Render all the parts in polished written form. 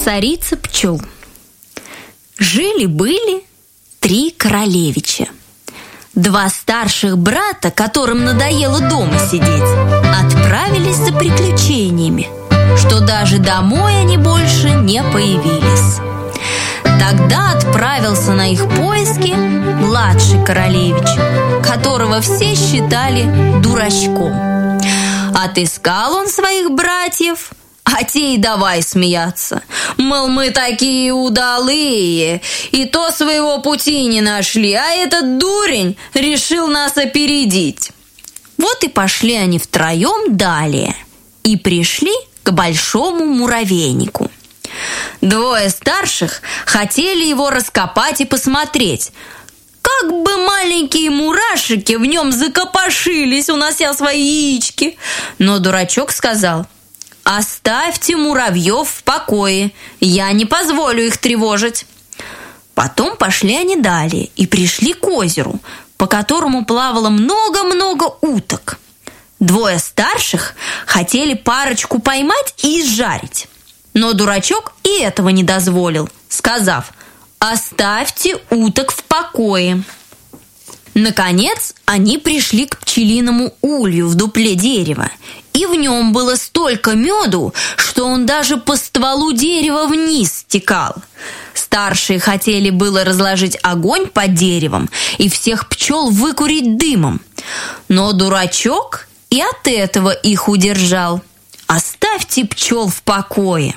Царица пчел. Жили-были 3 королевича. 2 старших брата, которым надоело дома сидеть, отправились за приключениями, что даже домой они больше не появились. Тогда отправился на их поиски младший королевич, которого все считали дурачком. Отыскал он своих братьев, а те и давай смеяться. Мол, мы такие удалые, и то своего пути не нашли, а этот дурень решил нас опередить. Вот и пошли они втроем далее и пришли к большому муравейнику. 2 старших хотели его раскопать и посмотреть, как бы маленькие мурашики в нем закопошились, унося свои яички. Но дурачок сказал: «Оставьте муравьев в покое, я не позволю их тревожить». Потом пошли они далее и пришли к озеру, по которому плавало много-много уток. 2 старших хотели парочку поймать и изжарить. Но дурачок и этого не дозволил, сказав: «Оставьте уток в покое». Наконец они пришли к пчелиному улью в дупле дерева, и в нем было столько меду, что он даже по стволу дерева вниз стекал. Старшие хотели было разложить огонь под деревом и всех пчел выкурить дымом, но дурачок и от этого их удержал. «Оставьте пчел в покое».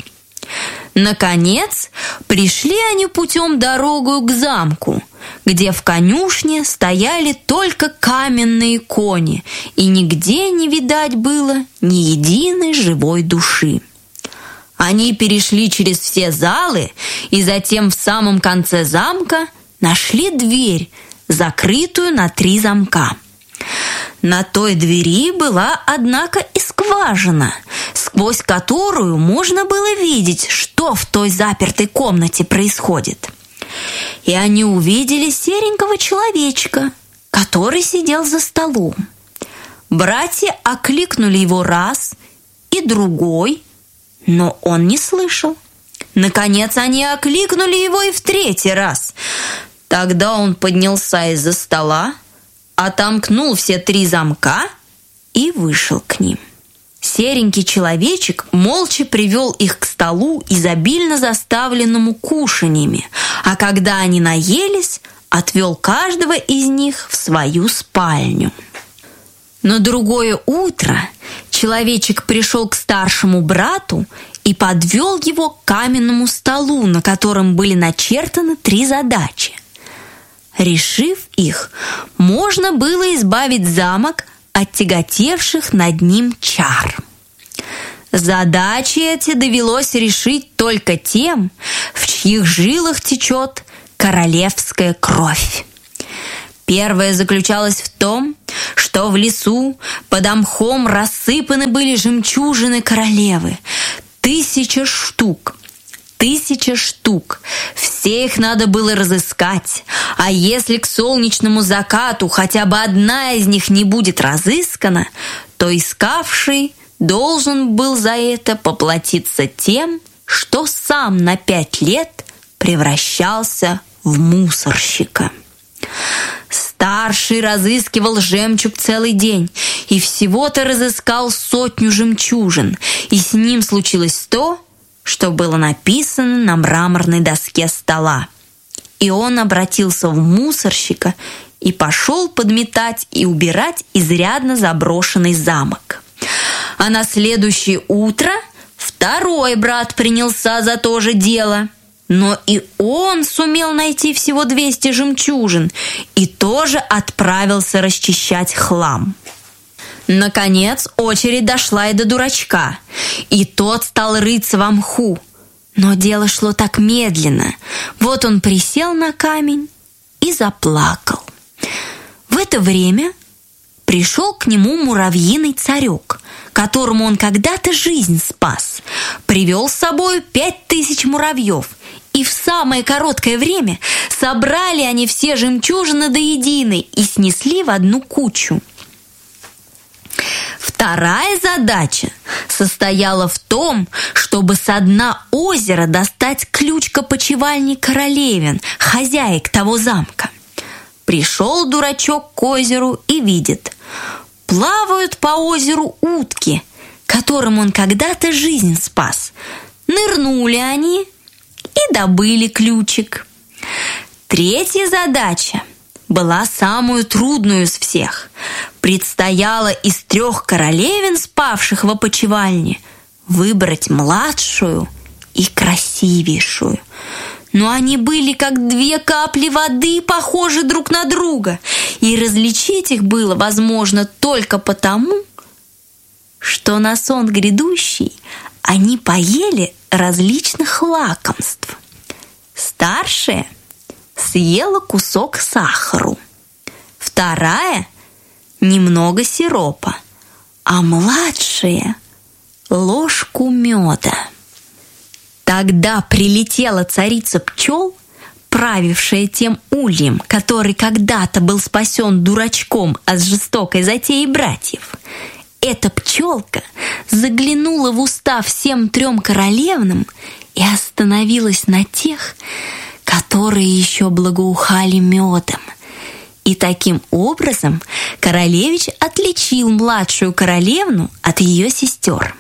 Наконец пришли они путем дорогою к замку, где в конюшне стояли только каменные кони, и нигде не видать было ни единой живой души. Они перешли через все залы и затем в самом конце замка нашли дверь, закрытую на 3 замка. На той двери была, однако, и скважина, сквозь которую можно было видеть, что в той запертой комнате происходит. И они увидели серенького человечка, который сидел за столом. Братья окликнули его раз и другой, но он не слышал. Наконец они окликнули его и в 3-й раз. Тогда он поднялся из-за стола, отомкнул все 3 замка и вышел к ним. Серенький человечек молча привел их к столу, изобильно заставленному кушаньями, а когда они наелись, отвел каждого из них в свою спальню. На другое утро человечек пришел к старшему брату и подвел его к каменному столу, на котором были начертаны 3 задачи. Решив их, можно было избавить замок от тяготевших над ним чар. Задачи эти довелось решить только тем, в чьих жилах течет королевская кровь. Первая заключалась в том, что в лесу под мхом рассыпаны были жемчужины королевы. 1000 штук. 1000 штук. Все их надо было разыскать. А если к солнечному закату хотя бы одна из них не будет разыскана, то искавший должен был за это поплатиться тем, что сам на 5 лет превращался в мусорщика. Старший разыскивал жемчуг целый день и всего-то разыскал 100 жемчужин, и с ним случилось то, что было написано на мраморной доске стола. И он обратился в мусорщика и пошел подметать и убирать изрядно заброшенный замок. А на следующее утро 2-й брат принялся за то же дело. Но и он сумел найти всего 200 жемчужин и тоже отправился расчищать хлам. Наконец очередь дошла и до дурачка, и тот стал рыться во мху. Но дело шло так медленно. Вот он присел на камень и заплакал. В это время пришел к нему муравьиный царек, которому он когда-то жизнь спас. Привел с собой 5000 муравьев, и в самое короткое время собрали они все жемчужины до единой и снесли в одну кучу. Вторая задача состояла в том, чтобы со дна озера достать ключ к опочивальне королевин, хозяек того замка. Пришел дурачок к озеру и видит: плавают по озеру утки, которым он когда-то жизнь спас. Нырнули они и добыли ключик. Третья задача была самую трудную из всех. Предстояло из 3 королевин, спавших в опочивальне, выбрать младшую и красивейшую. Но они были как 2 капли воды, похожи друг на друга, и различить их было возможно только потому, что на сон грядущий они поели различных лакомств. Старшая съела кусок сахару, вторая – немного сиропа, а младшая – ложку меда. Тогда прилетела царица пчел, правившая тем ульем, который когда-то был спасен дурачком от жестокой затеи братьев. Эта пчелка заглянула в уста всем 3 королевнам и остановилась на тех, которые еще благоухали медом. И таким образом королевич отличил младшую королевну от ее сестер.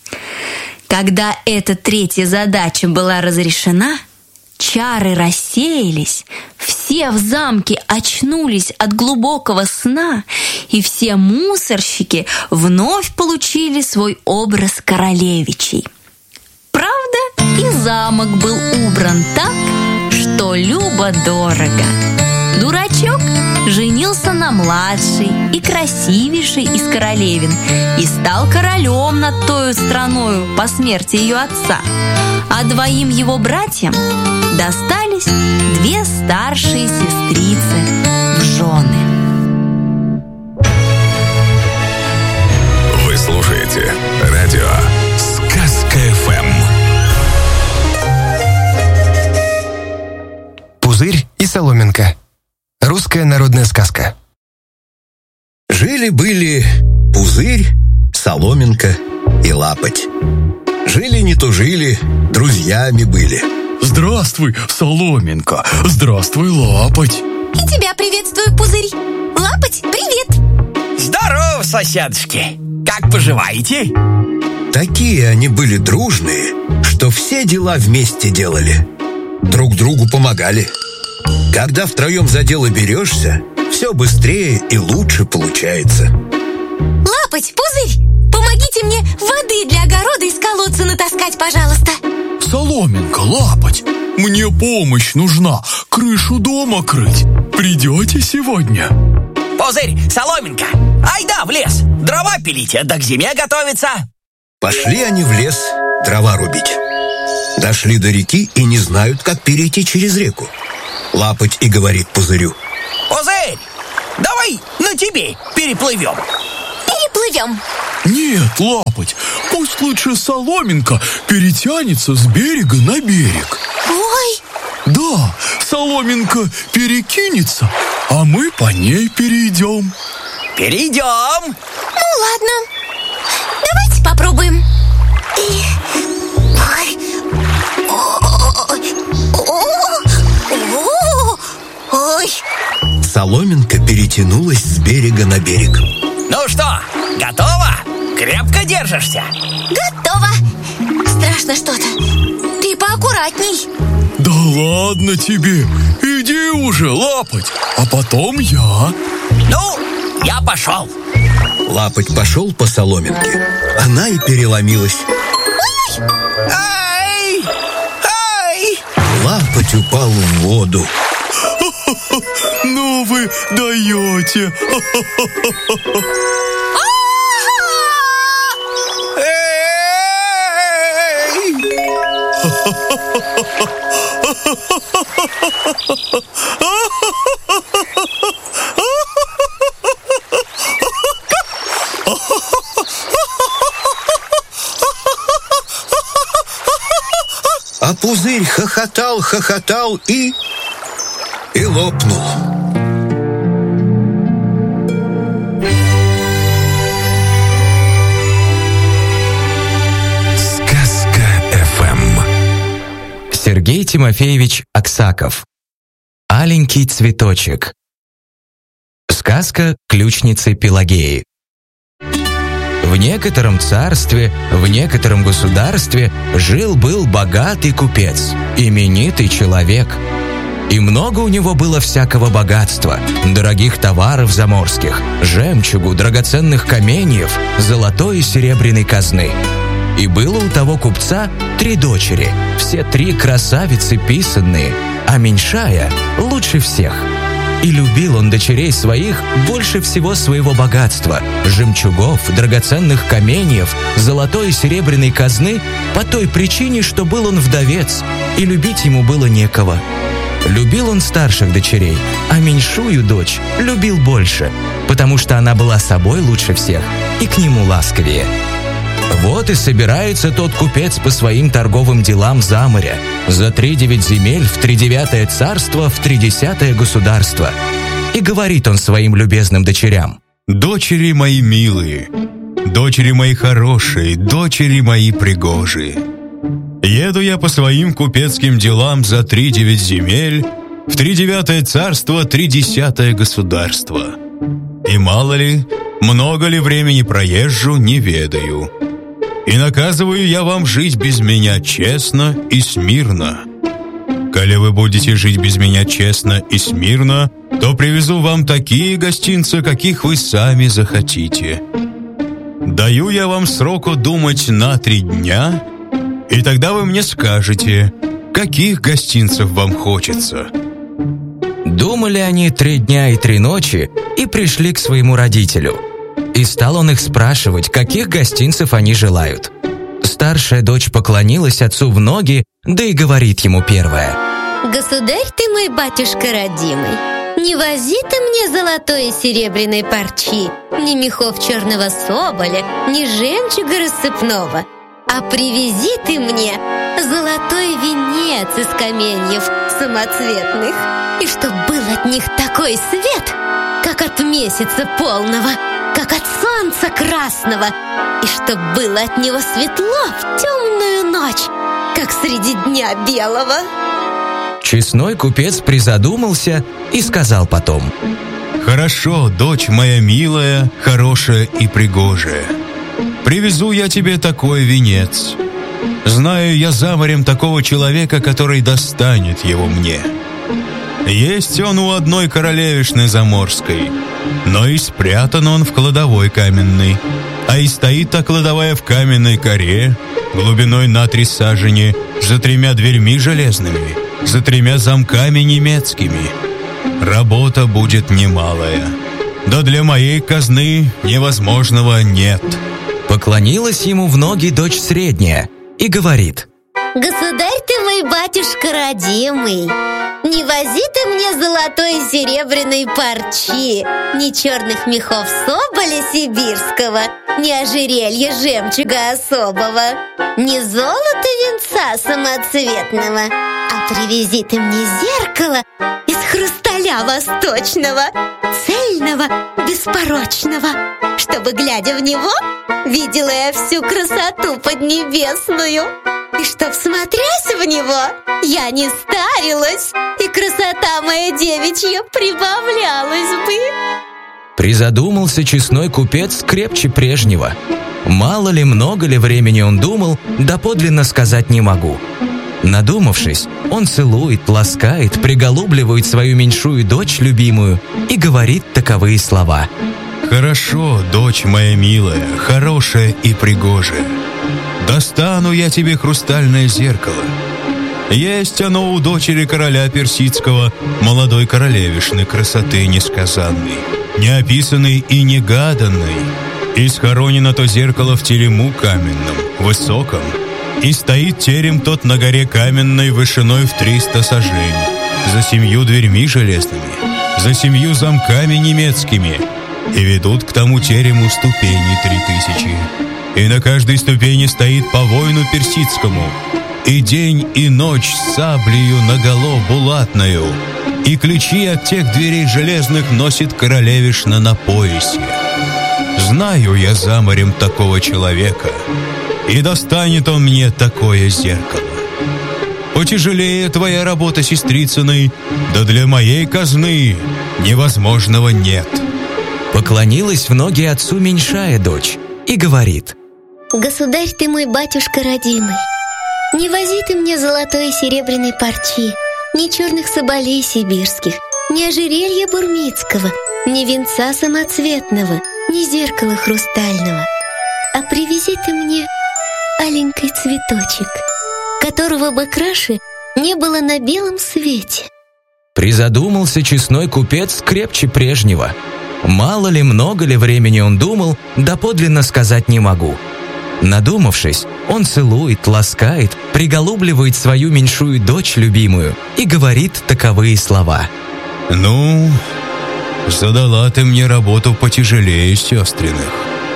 Когда эта 3-я задача была разрешена, чары рассеялись, все в замке очнулись от глубокого сна, и все мусорщики вновь получили свой образ королевичей. Правда, и замок был убран так, что любо-дорого. Дурачок женился на младшей и красивейшей из королевин и стал королем над той страною по смерти ее отца. А 2 его братьям достались 2 старшие сестрицы в жены. Вы слушаете радио Сказка-ФМ. Пузырь и соломинка. Русская народная сказка. Жили-были Пузырь, Соломинка и Лапоть. Жили не тужили, друзьями были. Здравствуй, Соломинка. Здравствуй, Лапоть. И тебя приветствую, Пузырь. Лапоть, привет. Здорово, соседушки. Как поживаете? Такие они были дружные, что все дела вместе делали. Друг другу помогали. Когда втроем за дело берешься, все быстрее и лучше получается. Лапоть, Пузырь, помогите мне воды для огорода из колодца натаскать, пожалуйста. Соломинка, Лапоть, мне помощь нужна. Крышу дома крыть. Придете сегодня? Пузырь, Соломинка, айда в лес. Дрова пилите, да к зиме готовиться. Пошли они в лес дрова рубить. Дошли до реки и не знают, как перейти через реку. Лапоть и говорит Пузырю: Пузырь, давай на тебе переплывем. Переплывем. Нет, Лапоть, пусть лучше Соломинка перетянется с берега на берег. Ой. Да, Соломинка перекинется, а мы по ней перейдем. Перейдем. Ну ладно, давайте попробуем. Ой. Ой. Соломинка перетянулась с берега на берег. Ну что, готова? Крепко держишься? Готово. Страшно что-то. Ты поаккуратней. Да ладно тебе, иди уже, Лапоть, а потом я. Ну, я пошел. Лапоть пошел по Соломинке. Она и переломилась. Ай! Ай! Лапоть упал в воду. Ну вы даете. А Пузырь хохотал и лопнул. Сергей Тимофеевич Аксаков. Аленький цветочек. Сказка ключницы Пелагеи. В некотором царстве, в некотором государстве жил-был богатый купец, именитый человек. И много у него было всякого богатства, дорогих товаров заморских, жемчугу, драгоценных каменьев, золотой и серебряной казны. И было у того купца 3 дочери, все 3 красавицы писанные, а меньшая лучше всех. И любил он дочерей своих больше всего своего богатства, жемчугов, драгоценных каменьев, золотой и серебряной казны по той причине, что был он вдовец, и любить ему было некого. Любил он старших дочерей, а меньшую дочь любил больше, потому что она была собой лучше всех и к нему ласковее. Вот и собирается тот купец по своим торговым делам за море, за 3-9 земель, в 3-9 царство, в 3-10 государство. И говорит он своим любезным дочерям: «Дочери мои милые, дочери мои хорошие, дочери мои пригожие, еду я по своим купецким делам за 3-9 земель, в 3-9 царство, 3-10 государство. И мало ли, много ли времени проезжу, не ведаю. И наказываю я вам жить без меня честно и смирно. Коли вы будете жить без меня честно и смирно, то привезу вам такие гостинцы, каких вы сами захотите. Даю я вам сроку думать на 3 дня, и тогда вы мне скажете, каких гостинцев вам хочется». Думали они 3 дня и 3 ночи и пришли к своему родителю. И стал он их спрашивать, каких гостинцев они желают. Старшая дочь поклонилась отцу в ноги, да и говорит ему первая: «Государь ты мой, батюшка родимый, не вози ты мне золотой и серебряной парчи, ни мехов черного соболя, ни жемчуга рассыпного, а привези ты мне золотой венец из каменьев самоцветных, и чтоб был от них такой свет, как от месяца полного, как от солнца красного, и чтоб было от него светло в темную ночь, как среди дня белого». Честной купец призадумался и сказал потом: «Хорошо, дочь моя милая, хорошая и пригожая. Привезу я тебе такой венец. Знаю я за морем такого человека, который достанет его мне. Есть он у одной королевишны заморской, но и спрятан он в кладовой каменной, а и стоит та кладовая в каменной коре, глубиной на 3 сажени, за 3 дверьми железными, за 3 замками немецкими. Работа будет немалая, да для моей казны невозможного нет». Поклонилась ему в ноги дочь средняя и говорит: «Государь ты мой, батюшка родимый, не вози ты мне золотой и серебряной парчи, ни черных мехов соболя сибирского, ни ожерелья жемчуга особого, ни золота венца самоцветного, а привези ты мне зеркало из хрусталя восточного, цельного, беспорочного, чтобы, глядя в него, видела я всю красоту поднебесную, и чтоб, смотрясь в него, я не старилась, и красота моя девичья прибавлялась бы». Призадумался честной купец крепче прежнего. Мало ли, много ли времени он думал, доподлинно сказать не могу. Надумавшись, он целует, ласкает, приголубливает свою меньшую дочь любимую и говорит таковые слова: «Хорошо, дочь моя милая, хорошая и пригожая. Достану я тебе хрустальное зеркало. Есть оно у дочери короля персидского, молодой королевишны красоты несказанной, неописанной и негаданной. И схоронено то зеркало в терему каменном, высоком, и стоит терем тот на горе каменной вышиной в 300 сажень, за 7 дверьми железными, за 7 замками немецкими, и ведут к тому терему ступени 3000. И на каждой ступени стоит по воину персидскому, и день и ночь с саблею наголо булатною, и ключи от тех дверей железных носит королевишна на поясе. Знаю я за морем такого человека, и достанет он мне такое зеркало. Потяжелее твоя работа, сестрицыной, да для моей казны невозможного нет». Поклонилась в ноги отцу меньшая дочь и говорит: «Государь ты мой, батюшка родимый, не вози ты мне золотой и серебряной парчи, ни черных соболей сибирских, ни ожерелья бурмицкого, ни венца самоцветного, ни зеркала хрустального, а привези ты мне аленький цветочек, которого бы краше не было на белом свете». Призадумался честной купец крепче прежнего. Мало ли, много ли времени он думал, доподлинно сказать не могу. Надумавшись, он целует, ласкает, приголубливает свою меньшую дочь любимую и говорит таковые слова: «Ну, задала ты мне работу потяжелее сестренных.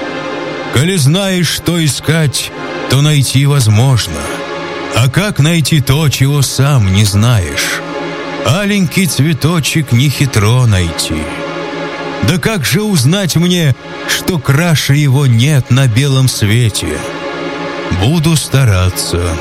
Коли знаешь, что искать, то найти возможно. А как найти то, чего сам не знаешь? Аленький цветочек нехитро найти. Да как же узнать мне, что краше его нет на белом свете? Буду стараться,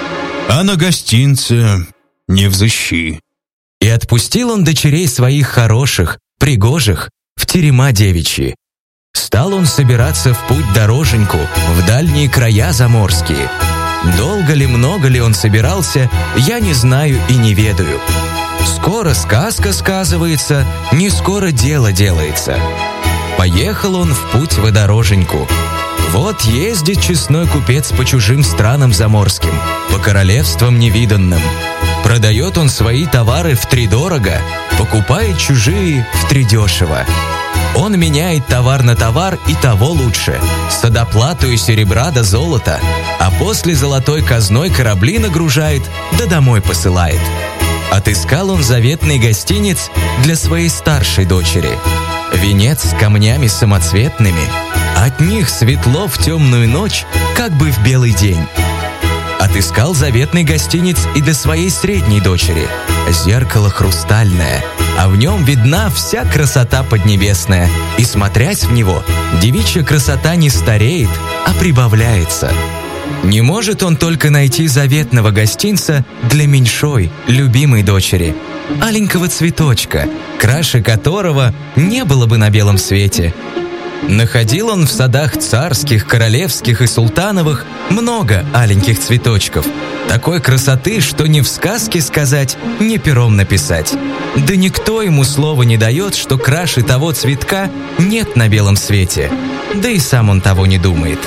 а на гостинце не взыщи». И отпустил он дочерей своих хороших, пригожих, в терема девичьи. Стал он собираться в путь дороженьку, в дальние края заморские. Долго ли, много ли он собирался, я не знаю и не ведаю. Скоро сказка сказывается, не скоро дело делается. Поехал он в путь в дороженьку. Вот ездит честной купец по чужим странам заморским, по королевствам невиданным. Продает он свои товары втридорого, покупает чужие втридешево. Он меняет товар на товар и того лучше, с доплатою серебра до золота, а после золотой казной корабли нагружает, да домой посылает. Отыскал он заветный гостиниц для своей старшей дочери. Венец с камнями самоцветными, от них светло в темную ночь, как бы в белый день. Отыскал заветный гостиниц и для своей средней дочери. Зеркало хрустальное, а в нем видна вся красота поднебесная, и, смотрясь в него, девичья красота не стареет, а прибавляется. Не может он только найти заветного гостинца для меньшой, любимой дочери, аленького цветочка, краше которого не было бы на белом свете. Находил он в садах царских, королевских и султановых много аленьких цветочков, такой красоты, что ни в сказке сказать, ни пером написать. Да никто ему слова не дает, что краше того цветка нет на белом свете, да и сам он того не думает.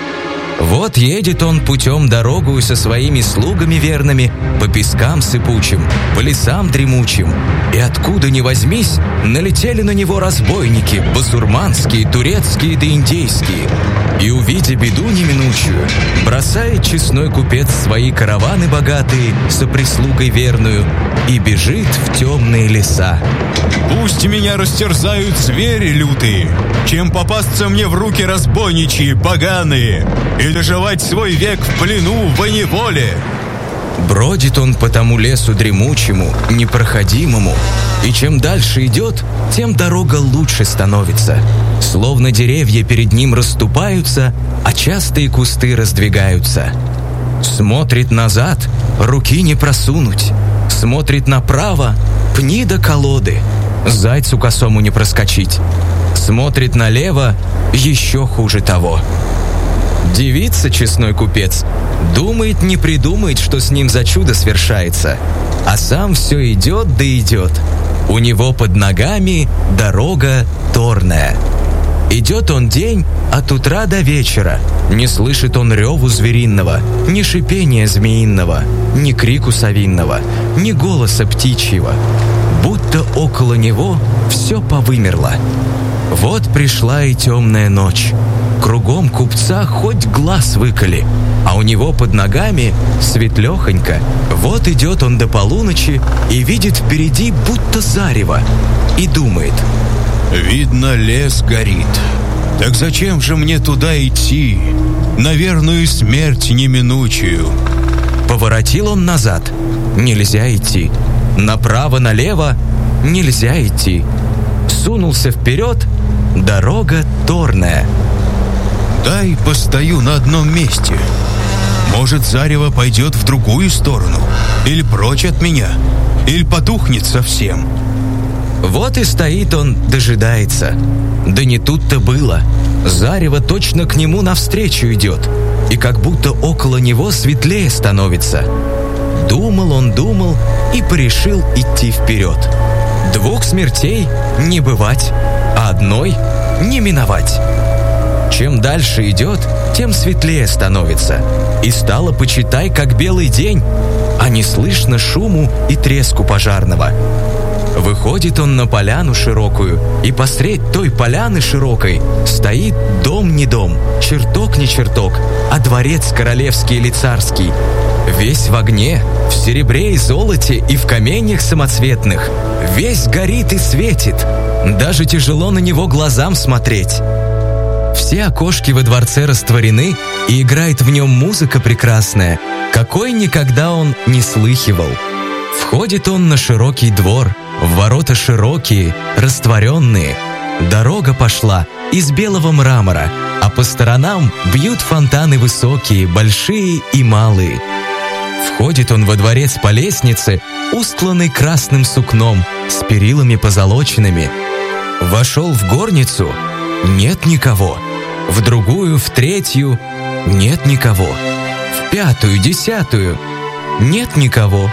Вот едет он путем дорогою со своими слугами верными по пескам сыпучим, по лесам дремучим, и откуда ни возьмись, налетели на него разбойники, басурманские, турецкие да индейские. И, увидя беду неминучую, бросает честной купец свои караваны богатые со прислугой верную и бежит в темные леса. «Пусть меня растерзают звери лютые, чем попасться мне в руки разбойничьи поганые и доживать свой век в плену, во неволе». Бродит он по тому лесу дремучему, непроходимому, и чем дальше идет, тем дорога лучше становится. Словно деревья перед ним расступаются, а частые кусты раздвигаются. Смотрит назад, руки не просунуть. Смотрит направо, пни до колоды, зайцу косому не проскочить. Смотрит налево, еще хуже того. Девица, честной купец, думает, не придумает, что с ним за чудо свершается, а сам все идет да идет. У него под ногами дорога торная. Идет он день от утра до вечера, не слышит он реву звериного, ни шипения змеиного, ни крику совиного, ни голоса птичьего. Будто около него все повымерло. Вот пришла и темная ночь. Кругом купца хоть глаз выколи, а у него под ногами светлехонько. Вот идет он до полуночи и видит впереди будто зарево, и думает: «Видно, лес горит. Так зачем же мне туда идти, на верную смерть неминучую?» Поворотил он назад. Нельзя идти. Направо-налево нельзя идти. Сунулся вперед. Дорога торная. «Дай постою на одном месте. Может, зарево пойдет в другую сторону, или прочь от меня, или потухнет совсем. Вот и стоит он, дожидается. Да не тут-то было. Зарево точно к нему навстречу идет, и как будто около него светлее становится. Думал он, думал, и порешил идти вперед. 2 смертей не бывать, а одной не миновать. Чем дальше идет, тем светлее становится. И стало, почитай, как белый день, а не слышно шуму и треску пожарного. Выходит он на поляну широкую, и посредь той поляны широкой стоит дом не дом, чертог не чертог, а дворец королевский или царский. Весь в огне, в серебре и золоте и в каменьях самоцветных. Весь горит и светит. Даже тяжело на него глазам смотреть. Все окошки во дворце растворены, и играет в нем музыка прекрасная, какой никогда он не слыхивал. Входит он на широкий двор, в ворота широкие, растворенные. Дорога пошла из белого мрамора, а по сторонам бьют фонтаны высокие, большие и малые. Входит он во дворец по лестнице, устланный красным сукном, с перилами позолоченными. Вошел в горницу — нет никого. В другую, в третью — нет никого. В 5-ю, 10-ю — нет никого.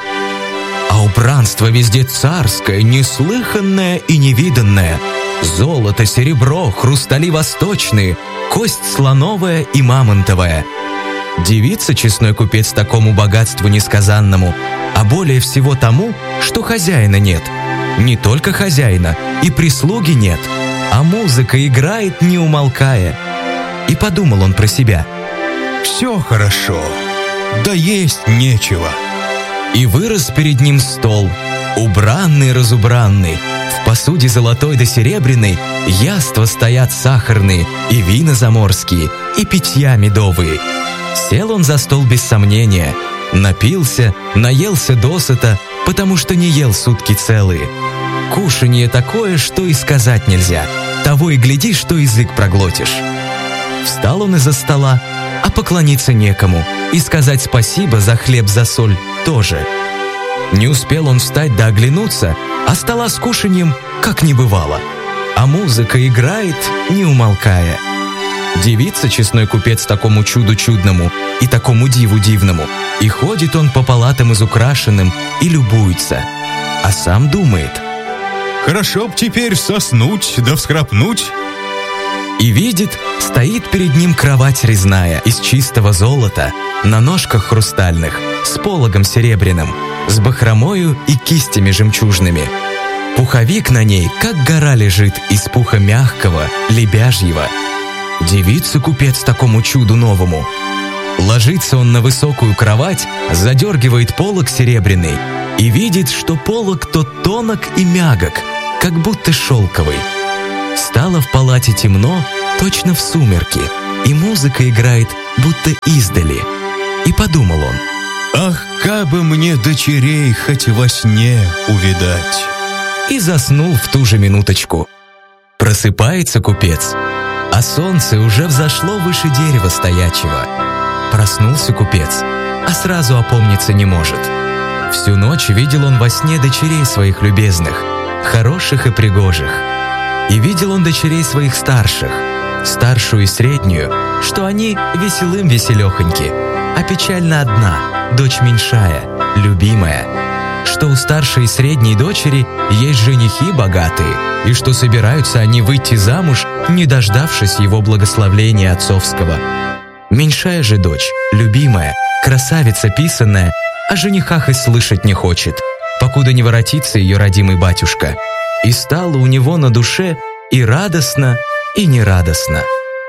А убранство везде царское, неслыханное и невиданное. Золото, серебро, хрустали восточные, кость слоновая и мамонтовая. Дивится честной купец такому богатству несказанному, а более всего тому, что хозяина нет. Не только хозяина, и прислуги нет, а музыка играет, не умолкая. И подумал он про себя: все хорошо, да есть нечего. И вырос перед ним стол, убранный-разубранный, в посуде золотой да серебряной яства стоят сахарные, и вина заморские, и питья медовые. Сел он за стол без сомнения, напился, наелся досыта, потому что не ел сутки целые. Кушанье такое, что и сказать нельзя, того и гляди, что язык проглотишь. Встал он из-за стола, а поклониться некому, и сказать спасибо за хлеб, за соль тоже. Не успел он встать да оглянуться, а стола с кушаньем как не бывало, а музыка играет, не умолкая. Дивится честной купец такому чуду чудному и такому диву дивному, и ходит он по палатам изукрашенным и любуется, а сам думает: хорошо б теперь соснуть да всхрапнуть. И видит, стоит перед ним кровать резная из чистого золота, на ножках хрустальных, с пологом серебряным, с бахромою и кистями жемчужными. Пуховик на ней, как гора, лежит из пуха мягкого, лебяжьего. Дивится купец такому чуду новому. Ложится он на высокую кровать, задергивает полог серебряный и видит, что полог тот тонок и мягок, как будто шелковый. Стало в палате темно, точно в сумерки, и музыка играет, будто издали. И подумал он: ах, кабы мне дочерей хоть во сне увидать. И заснул в ту же минуточку. Просыпается купец, а солнце уже взошло выше дерева стоячего. Проснулся купец, а сразу опомниться не может. Всю ночь видел он во сне дочерей своих любезных, хороших и пригожих. И видел он дочерей своих старших, старшую и среднюю, что они веселым-веселехоньки, а печально одна, дочь меньшая, любимая, что у старшей и средней дочери есть женихи богатые, и что собираются они выйти замуж, не дождавшись его благословления отцовского. Меньшая же дочь, любимая, красавица писанная, о женихах и слышать не хочет, покуда не воротится ее родимый батюшка. И стало у него на душе и радостно, и нерадостно.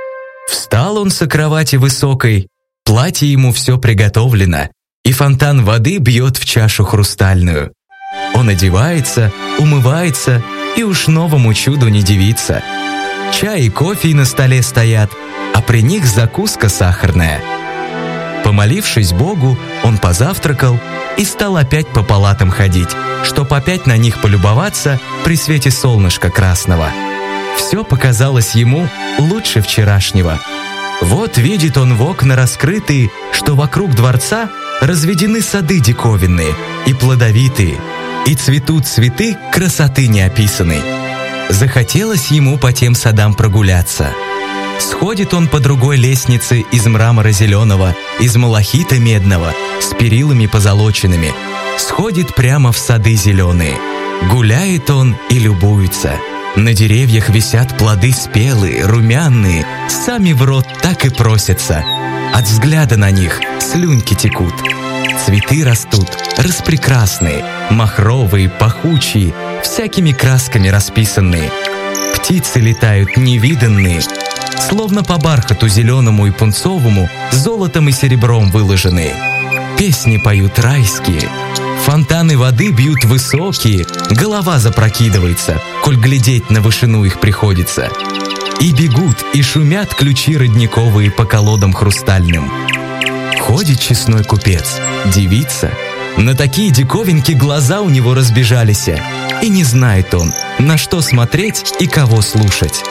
Встал он со кровати высокой, платье ему все приготовлено, и фонтан воды бьет в чашу хрустальную. Он одевается, умывается, и уж новому чуду не дивится. Чай и кофе на столе стоят, а при них закуска сахарная. Помолившись Богу, он позавтракал и стал опять по палатам ходить, чтоб опять на них полюбоваться при свете солнышка красного. Все показалось ему лучше вчерашнего. Вот видит он в окна раскрытые, что вокруг дворца разведены сады диковинные и плодовитые, и цветут цветы красоты неописанной. Захотелось ему по тем садам прогуляться. Сходит он по другой лестнице из мрамора зеленого, из малахита медного, с перилами позолоченными. Сходит прямо в сады зеленые. Гуляет он и любуется. На деревьях висят плоды спелые, румяные, сами в рот так и просятся. От взгляда на них слюнки текут. Цветы растут, распрекрасные, махровые, пахучие, всякими красками расписанные. Птицы летают невиданные, словно по бархату зеленому и пунцовому, золотом и серебром выложенные. Песни поют райские, фонтаны воды бьют высокие, голова запрокидывается, коль глядеть на вышину их приходится. И бегут, и шумят ключи родниковые по колодам хрустальным. Ходит честной купец, дивится. На такие диковинки глаза у него разбежались, и не знает он, на что смотреть и кого слушать.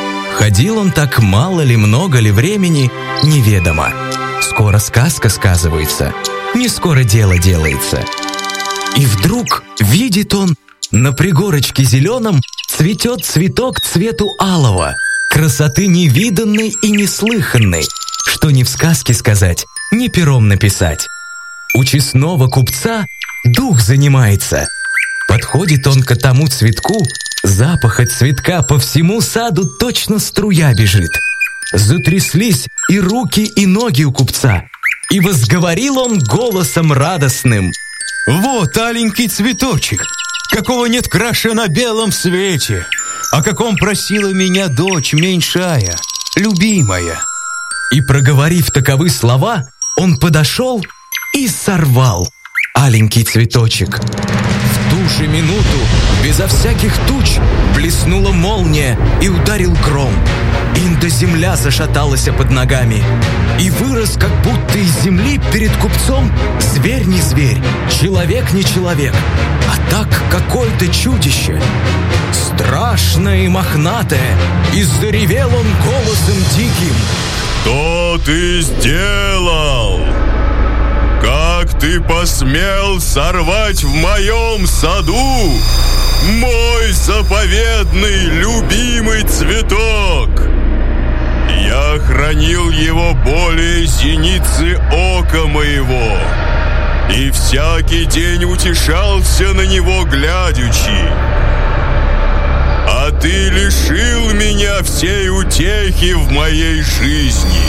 Ходил он так мало ли, много ли времени, неведомо. Скоро сказка сказывается, не скоро дело делается. И вдруг видит он, на пригорочке зеленом цветет цветок цвету алого, красоты невиданной и неслыханной, что ни в сказке сказать, ни пером написать. У честного купца дух занимается. Подходит он к тому цветку, запах от цветка по всему саду точно струя бежит. Затряслись и руки, и ноги у купца, и возговорил он голосом радостным: «Вот аленький цветочек, какого нет краше на белом свете, о каком просила меня дочь меньшая, любимая». И, проговорив таковы слова, он подошел и сорвал аленький цветочек. В ту же минуту, безо всяких туч, блеснула молния и ударил гром. Инда земля зашаталась под ногами, и вырос, как будто из земли перед купцом зверь не зверь, человек не человек, а так какое-то чудище. Страшное и мохнатое, и заревел он голосом диким: «Что ты сделал? Как ты посмел сорвать в моем саду мой заповедный любимый цветок? Я хранил его более зеницы ока моего, и всякий день утешался на него глядячи. А ты лишил меня всей утехи в моей жизни.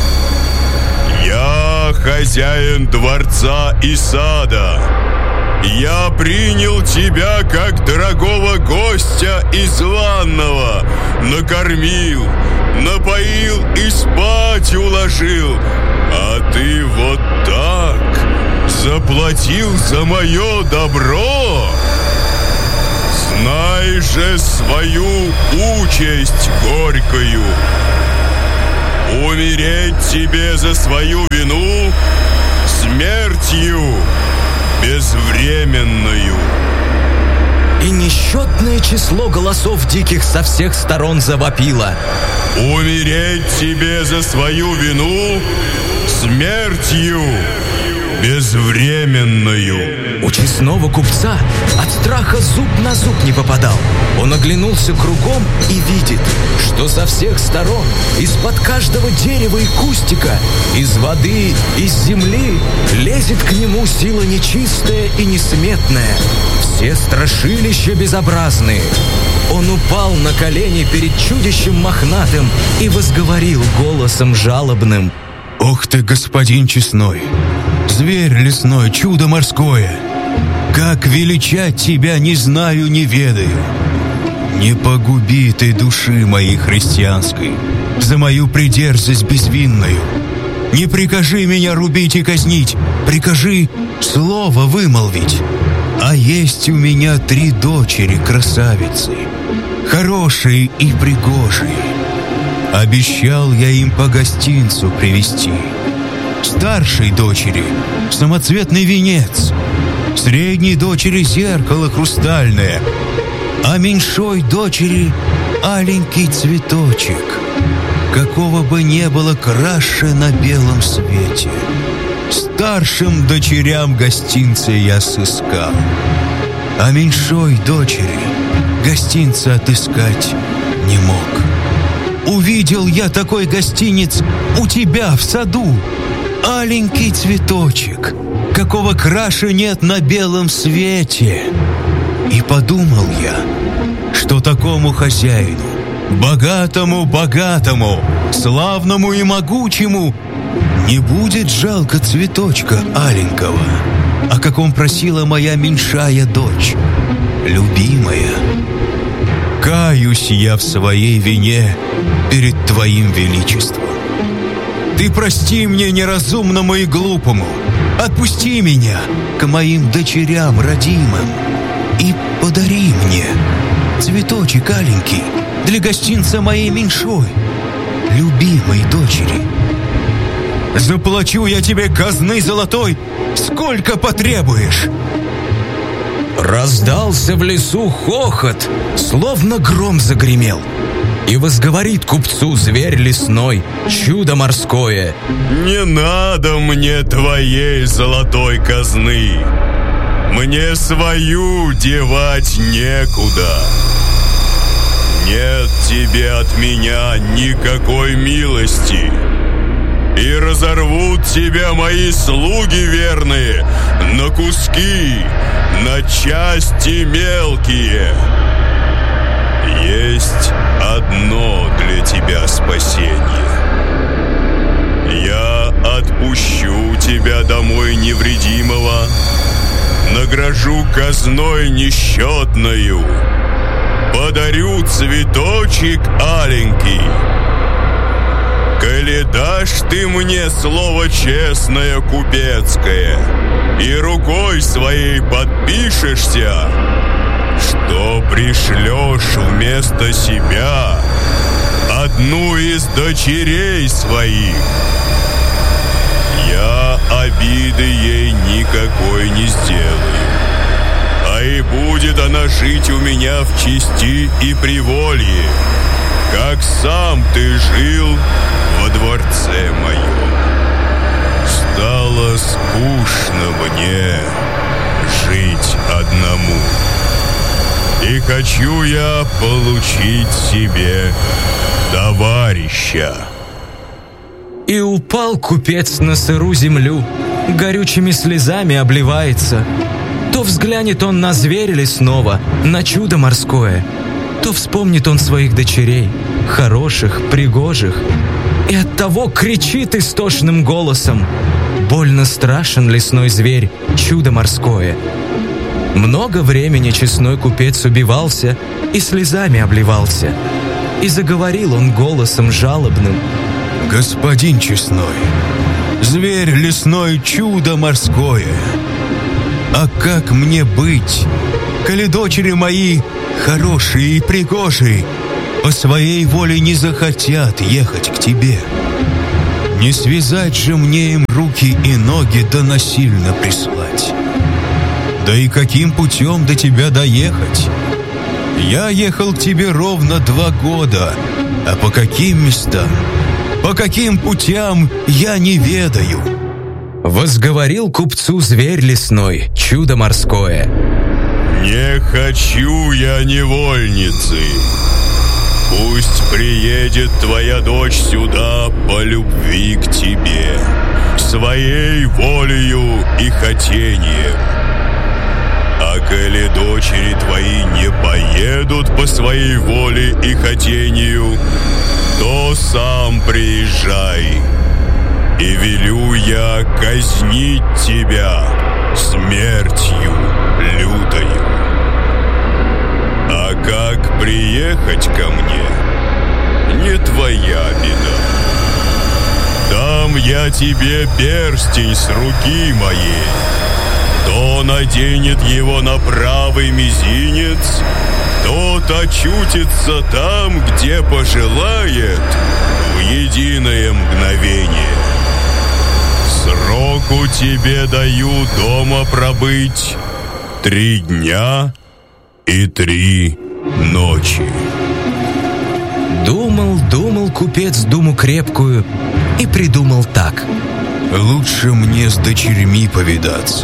Я хозяин дворца и сада. Я принял тебя как дорогого гостя и званного, накормил, напоил и спать уложил, а ты вот так заплатил за мое добро. Знай же свою участь горькую. Умереть тебе за свою вину смертью безвременную». И несчетное число голосов диких со всех сторон завопило: «Умереть тебе за свою вину смертью безвременную». У честного купца от страха зуб на зуб не попадал. Он оглянулся кругом и видит, что со всех сторон, из-под каждого дерева и кустика, из воды, из земли лезет к нему сила нечистая и несметная. Все страшилища безобразные. Он упал на колени перед чудищем мохнатым и возговорил голосом жалобным: «Ох ты, господин честной, зверь лесной, чудо морское! Как величать тебя не знаю, не ведаю. Не погуби ты души моей христианской за мою придерзость безвинную. Не прикажи меня рубить и казнить, прикажи слово вымолвить. А есть у меня 3 дочери красавицы, хорошие и пригожие. Обещал я им по гостинцу привезти. Старшей дочери самоцветный венец, средней дочери зеркало хрустальное, а меньшой дочери аленький цветочек. какого бы не было краше на белом свете. Старшим дочерям гостинца я сыскал, а меньшой дочери гостинца отыскать не мог. Увидел я такой гостиниц у тебя в саду, аленький цветочек, какого краше нет на белом свете. И подумал я, что такому хозяину, богатому, славному и могучему, не будет жалко цветочка аленького, о каком просила моя меньшая дочь, любимая. Каюсь я в своей вине перед твоим величеством. Ты прости мне неразумному и глупому, отпусти меня к моим дочерям родимым и подари мне цветочек аленький для гостинца моей меньшой, любимой дочери. Заплачу я тебе казны золотой, сколько потребуешь. Раздался в лесу хохот, словно гром загремел. И возговорит купцу зверь лесной, чудо морское: не надо мне твоей золотой казны, мне свою девать некуда. Нет тебе от меня никакой милости, и разорвут тебя мои слуги верные на куски, на части мелкие. Есть одно для тебя спасение. Я отпущу тебя домой невредимого, награжу казной несчетною, подарю цветочек аленький. Коли дашь ты мне слово честное купецкое и рукой своей подпишешься, что пришлешь вместо себя одну из дочерей своих, я обиды ей никакой не сделаю, а и будет она жить у меня в чести и приволье, как сам ты жил во дворце моем. Стало скучно мне жить одному, и хочу я получить себе товарища. И упал купец на сыру землю, горючими слезами обливается. То взглянет он на зверя лесного, на чудо морское, то вспомнит он своих дочерей, хороших, пригожих, и оттого кричит истошным голосом: больно страшен лесной зверь, чудо морское. Много времени честной купец убивался и слезами обливался, и заговорил он голосом жалобным: господин честной, зверь лесной, чудо морское, а как мне быть, коли дочери мои хорошие и пригожие по своей воле не захотят ехать к тебе? Не связать же мне им руки и ноги, да насильно прислать. Да и каким путем до тебя доехать? Я ехал к тебе ровно 2 года, а по каким местам, по каким путям я не ведаю. Возговорил купцу зверь лесной, чудо морское: не хочу я невольницы. Пусть приедет твоя дочь сюда по любви к тебе, своей волею и хотением. А коли дочери твои не поедут по своей воле и хотению, то сам приезжай, и велю я казнить тебя смертью лютою. А как приехать ко мне, не твоя беда. Дам я тебе перстень с руки моей, кто наденет его на правый мизинец, тот очутится там, где пожелает, в единое мгновение. Сроку тебе даю дома пробыть 3 дня и 3 ночи. Думал купец думу крепкую и придумал так. Лучше мне с дочерьми повидаться,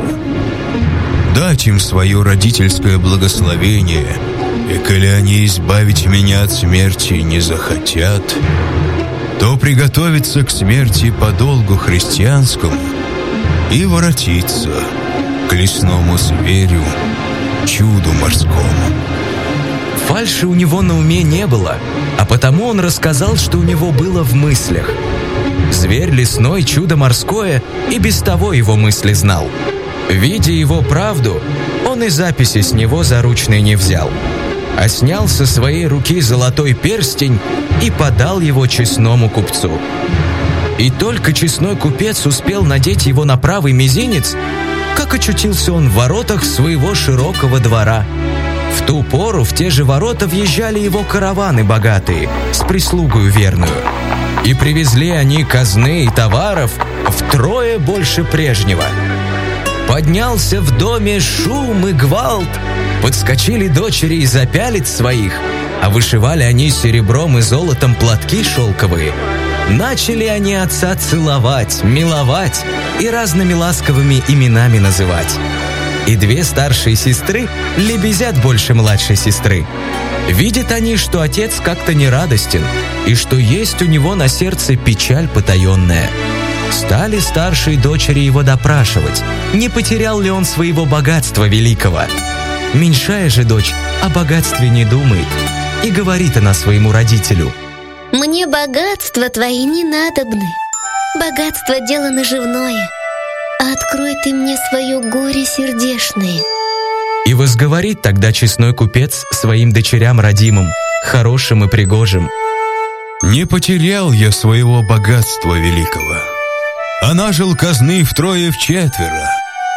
дать им свое родительское благословение, и коли они избавить меня от смерти не захотят, то приготовиться к смерти по долгу христианскому и воротиться к лесному зверю, чуду морскому. Фальши у него на уме не было, а потому он рассказал, что у него было в мыслях. Зверь лесной, чудо морское, и без того его мысли знал. Видя его правду, он и записи с него заручной не взял, а снял со своей руки золотой перстень и подал его честному купцу. И только честной купец успел надеть его на правый мизинец, как очутился он в воротах своего широкого двора. В ту пору в те же ворота въезжали его караваны богатые, с прислугою верную. И привезли они казны и товаров втрое больше прежнего. Поднялся в доме шум и гвалт, подскочили дочери из-за пялиц своих, а вышивали они серебром и золотом платки шелковые. Начали они отца целовать, миловать и разными ласковыми именами называть. И две старшие сестры лебезят больше младшей сестры. Видят они, что отец как-то нерадостен, и что есть у него на сердце печаль потаенная. Стали старшие дочери его допрашивать, не потерял ли он своего богатства великого. Меньшая же дочь о богатстве не думает, и говорит она своему родителю: «Мне богатства твои не надобны. Богатство — дело наживное. Открой ты мне свое горе сердешное». И возговорит тогда честной купец своим дочерям родимым, хорошим и пригожим: «Не потерял я своего богатства великого, а нажил казны втрое вчетверо.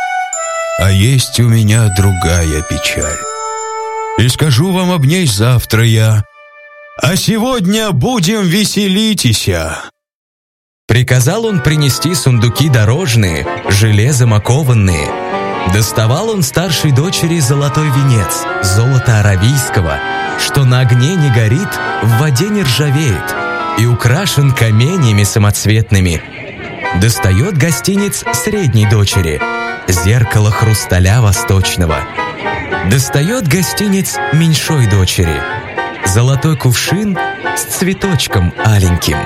А есть у меня другая печаль, и скажу вам об ней завтра я, а сегодня будем веселитеся». Приказал он принести сундуки дорожные, железом окованные. Доставал он старшей дочери золотой венец, золота аравийского, что на огне не горит, в воде не ржавеет, и украшен каменями самоцветными. Достает гостинец средней дочери, зеркало хрусталя восточного. Достает гостинец меньшой дочери, золотой кувшин с цветочком аленьким.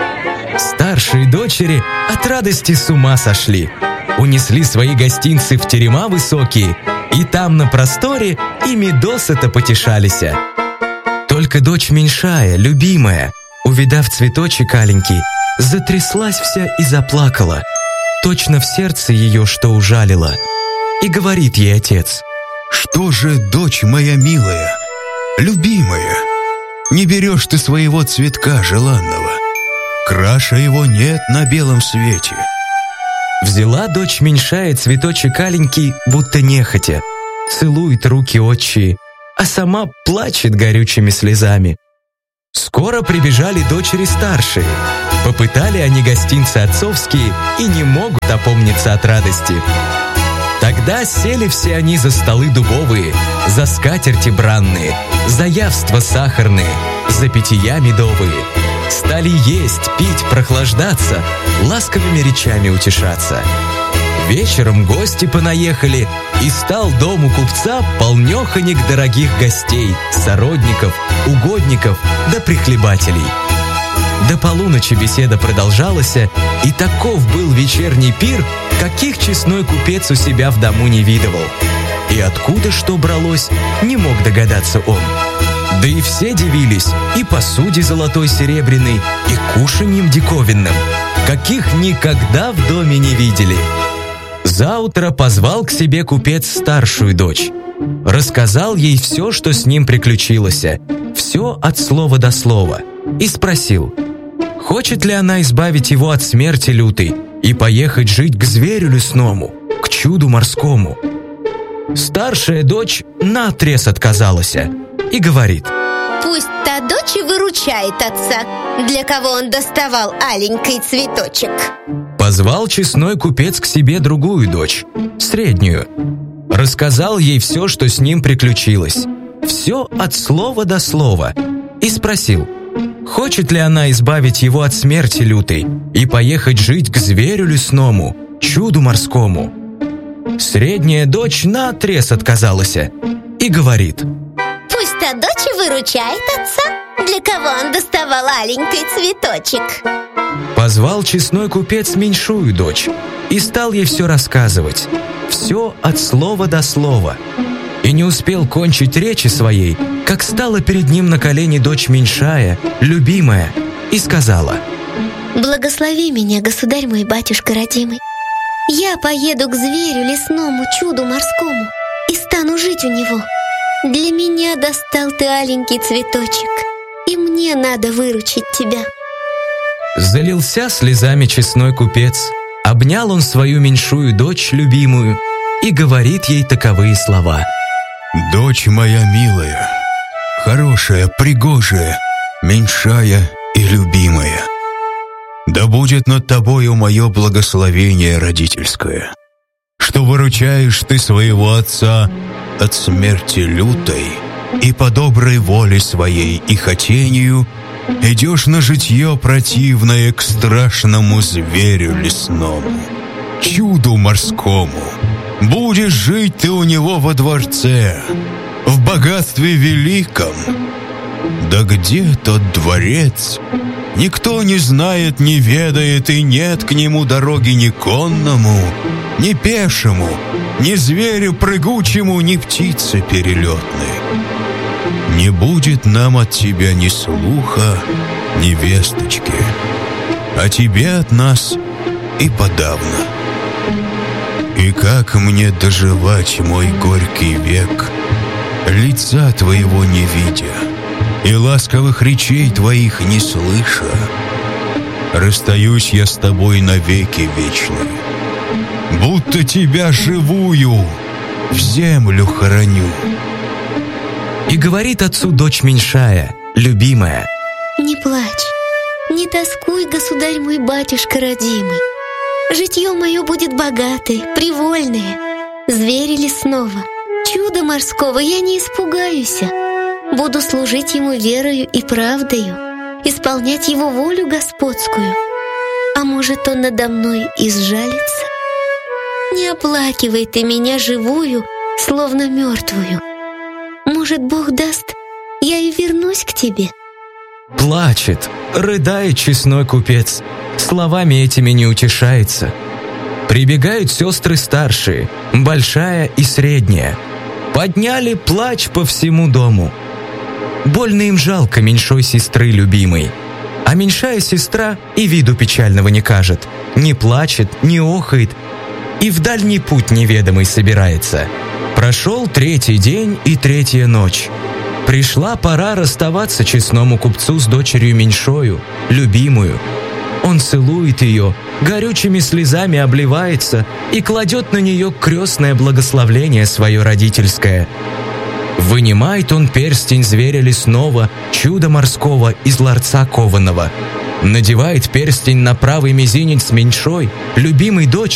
Старшие дочери от радости с ума сошли, унесли свои гостинцы в терема высокие, и там на просторе ими досыта потешались. Только дочь меньшая, любимая, увидав цветочек аленький, затряслась вся и заплакала, точно в сердце ее что ужалило. И говорит ей отец: «Что же, дочь моя милая, любимая, не берешь ты своего цветка желанного? Краша его нет на белом свете». Взяла дочь меньшая цветочек аленький, будто нехотя, целует руки отчие, а сама плачет горючими слезами. Скоро прибежали дочери старшие, попытали они гостинцы отцовские и не могут опомниться от радости. Тогда сели все они за столы дубовые, за скатерти бранные, за явства сахарные, за питья медовые. Стали есть, пить, прохлаждаться, ласковыми речами утешаться. Вечером гости понаехали, и стал дом у купца полнёхонек дорогих гостей, сородников, угодников да прихлебателей. До полуночи беседа продолжалась, и таков был вечерний пир, каких честной купец у себя в дому не видывал. И откуда что бралось, не мог догадаться он. Да и все дивились и посуде золотой серебряной, и кушаньем диковинным, каких никогда в доме не видели. Заутро позвал к себе купец старшую дочь. Рассказал ей все, что с ним приключилось, все от слова до слова, и спросил, хочет ли она избавить его от смерти лютой и поехать жить к зверю лесному, к чуду морскому. Старшая дочь наотрез отказалась и говорит: «Пусть та дочь и выручает отца, для кого он доставал аленький цветочек». Позвал честной купец к себе другую дочь, среднюю. Рассказал ей все, что с ним приключилось, все от слова до слова, и спросил: хочет ли она избавить его от смерти лютой и поехать жить к зверю лесному, чуду морскому. Средняя дочь наотрез отказалась и говорит: пусть та дочь и выручает отца, для кого он доставал аленький цветочек. Позвал честной купец меньшую дочь и стал ей все рассказывать, все от слова до слова. И не успел кончить речи своей, как стала перед ним на колени дочь меньшая, любимая, и сказала: благослови меня, государь мой, батюшка родимый. Я поеду к зверю лесному, чуду морскому, и стану жить у него. Для меня достал ты аленький цветочек, и мне надо выручить тебя. Залился слезами честной купец, обнял он свою меньшую дочь любимую и говорит ей таковые слова: «Дочь моя милая, хорошая, пригожая, меньшая и любимая, да будет над тобою мое благословение родительское, что выручаешь ты своего отца от смерти лютой и по доброй воле своей и хотению идешь на житье противное к страшному зверю лесному, чуду морскому. Будешь жить ты у него во дворце, в богатстве великом. Да где тот дворец? Никто не знает, не ведает, и нет к нему дороги ни конному, ни пешему, ни зверю прыгучему, ни птице перелетной. Не будет нам от тебя ни слуха, ни весточки, а тебе от нас и подавно. И как мне доживать мой горький век, лица твоего не видя и ласковых речей твоих не слыша? Расстаюсь я с тобой навеки вечные, будто тебя живую в землю хороню. И говорит отцу дочь меньшая, любимая: не плачь, не тоскуй, государь мой, батюшка родимый. Житье мое будет богатое, привольное. Зверя лесного, чуда морского я не испугаюсь. Буду служить ему верою и правдою, исполнять его волю господскую. А может, он надо мной и сжалится? Не оплакивай ты меня живую, словно мертвую. Может, Бог даст, я и вернусь к тебе. Плачет, рыдает честной купец, словами этими не утешается. Прибегают сестры старшие, большая и средняя. Подняли плач по всему дому. Больно им жалко меньшой сестры любимой. А меньшая сестра и виду печального не кажет, не плачет, не охает, и в дальний путь неведомый собирается. Прошел 3-й день и 3-я ночь. Пришла пора расставаться честному купцу с дочерью меньшою, любимую. Он целует ее, горючими слезами обливается и кладет на нее крестное благословление свое родительское. Вынимает он перстень зверя лесного, чуда морского из ларца кованого. Надевает перстень на правый мизинец меньшой, любимой дочери,